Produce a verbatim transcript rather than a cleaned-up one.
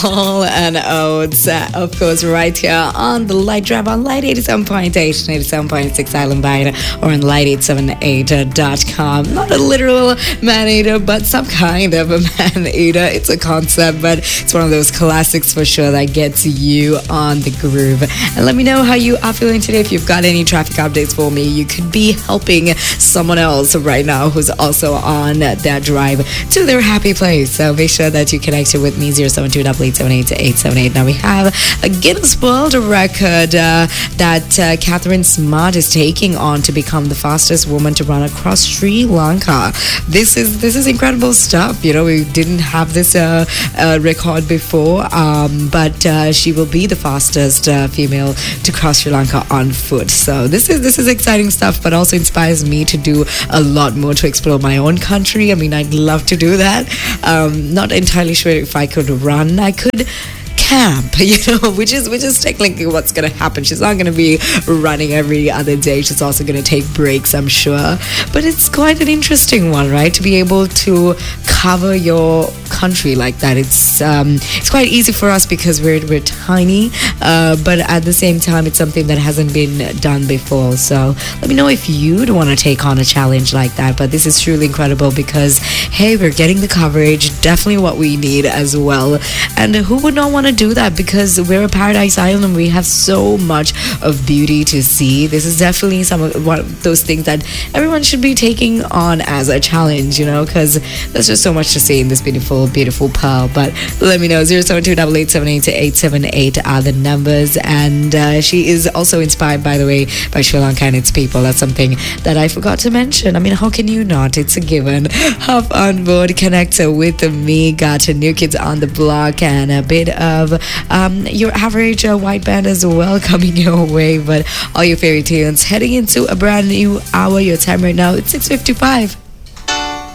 Hall and Oates, uh, of course, right here on the Light Drive on Light eighty-seven point eight and eighty-seven point six Island Bite, or on light eight seven eight dot com. Not a literal man eater, but some kind of a man eater. It's a concept, but it's one of those classics for sure that gets you on the groove. And let me know how you are feeling today. If you've got any traffic updates for me, you could be helping someone else right now who's also on that drive to their happy place. So make sure that you connect with me, zero seven two eight eight seven eight eight seven eight. Now we have a Guinness World Record uh, that uh, Catherine Smart is taking on to become the fastest woman to run across Sri Lanka. This is this is incredible stuff. You know, we didn't have this uh, uh, record before, um, but uh, she will be the fastest uh, female to cross Sri Lanka on foot. So this is this is exciting stuff, but also inspires me to do a lot more to explore my own country. I mean, I'd love to do that. Um, not entirely sure if I could run. I could camp, you know, which is which is technically what's going to happen. She's not going to be running every other day. She's also going to take breaks, I'm sure. But it's quite an interesting one, right? To be able to cover your country like that. It's um, it's quite easy for us because we're we're tiny, uh, but at the same time, it's something that hasn't been done before. So let me know if you'd want to take on a challenge like that. But this is truly incredible because, hey, we're getting the coverage, definitely what we need as well. And who would not want to do that? Because we're a paradise island and we have so much of beauty to see. This is definitely some of one of those things that everyone should be taking on as a challenge, you know, because there's just so much to see in this beautiful beautiful pearl. But let me know, zero seven two eight eight seven eight eight seven eight are the numbers. And uh, she is also inspired, by the way, by Sri Lanka and its people. That's something that I forgot to mention. I mean, how can you not? It's a given. Hop on board, connect with me. Got New Kids on the Block and a bit of um, your average uh, white band as well coming your way. But all your favorite tunes heading into a brand new hour. Your time right now, it's six fifty-five.